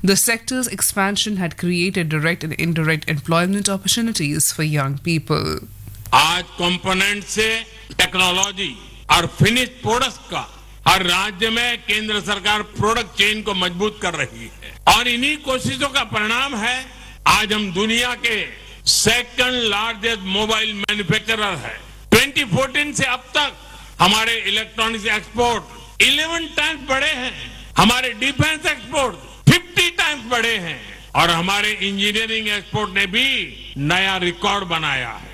The sector's expansion had created direct and indirect employment opportunities for young people. आज component से technology और finish products का हर राज्य में केंद्र सरकार प्रोडक्ट चेन को मजबूत कर रही है और इन्हीं कोशिशों का परिणाम है आज हम दुनिया के सेकंड लार्जेस्ट मोबाइल मैन्युफैक्चरर है। 2014 से अब तक हमारे इलेक्ट्रॉनिक्स एक्सपोर्ट 11 टाइम्स बढ़े हैं, हमारे डिफेंस एक्सपोर्ट 50 टाइम्स बढ़े हैं और हमारे इंजीनियरिंग एक्सपोर्ट ने भी नया रिकॉर्ड बनाया है।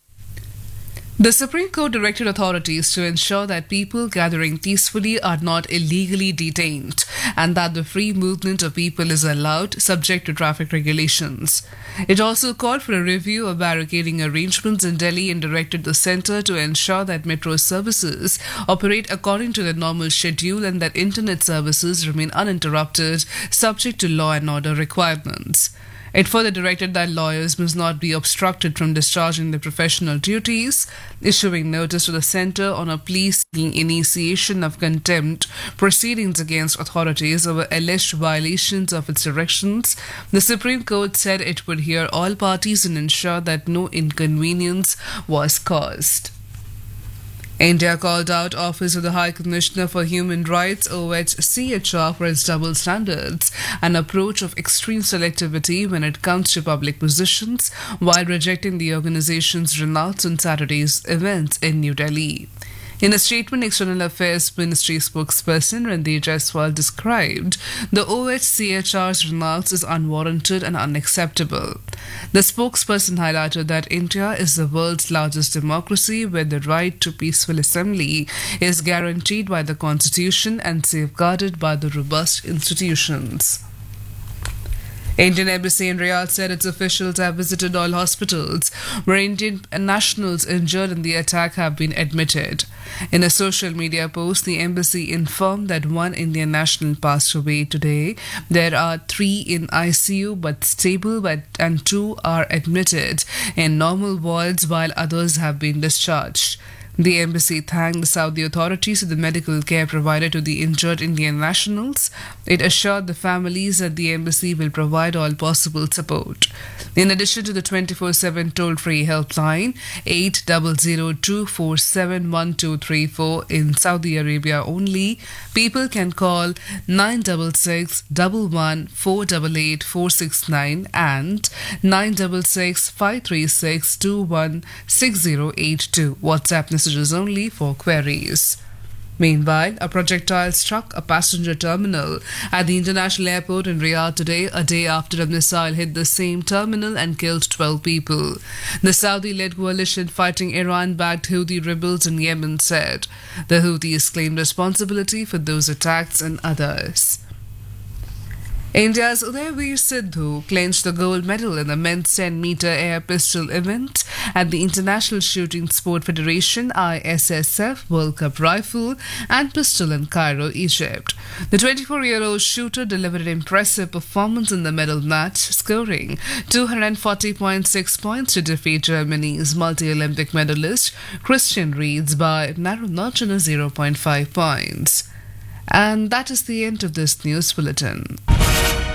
The Supreme Court directed authorities to ensure that people gathering peacefully are not illegally detained and that the free movement of people is allowed, subject to traffic regulations. It also called for a review of barricading arrangements in Delhi and directed the centre to ensure that metro services operate according to the normal schedule and that internet services remain uninterrupted, subject to law and order requirements. It further directed that lawyers must not be obstructed from discharging their professional duties, issuing notice to the centre on a plea seeking initiation of contempt proceedings against authorities over alleged violations of its directions. The Supreme Court said it would hear all parties and ensure that no inconvenience was caused. India called out Office of the High Commissioner for Human Rights OHCHR for its double standards, an approach of extreme selectivity when it comes to public positions, while rejecting the organization's remarks on Saturday's events in New Delhi. In a statement, External Affairs Ministry spokesperson Randeep Jaiswal described the OHCHR's remarks as unwarranted and unacceptable. The spokesperson highlighted that India is the world's largest democracy where the right to peaceful assembly is guaranteed by the Constitution and safeguarded by the robust institutions. Indian Embassy in Riyadh said its officials have visited all hospitals where Indian nationals injured in the attack have been admitted. In a social media post, the embassy informed that one Indian national passed away today. There are 3 in ICU but stable, and 2 are admitted in normal wards while others have been discharged. The embassy thanked the Saudi authorities for the medical care provided to the injured Indian nationals. It assured the families that the embassy will provide all possible support. In addition to the 24/7 toll-free helpline 8002471234 in Saudi Arabia only, people can call 966 11 488 469 and 966 536 216082. WhatsApp messages only for queries. Meanwhile, a projectile struck a passenger terminal at the international airport in Riyadh today, a day after a missile hit the same terminal and killed 12 people. The Saudi-led coalition fighting Iran-backed Houthi rebels in Yemen said the Houthis claimed responsibility for those attacks and others. India's Udaivir Sidhu clinched the gold medal in the men's 10-meter air pistol event at the International Shooting Sport Federation ISSF World Cup Rifle and Pistol in Cairo, Egypt. The 24-year-old shooter delivered an impressive performance in the medal match, scoring 240.6 points to defeat Germany's multi-Olympic medalist Christian Rieds by a narrow margin of 0.5 points. And that is the end of this news bulletin.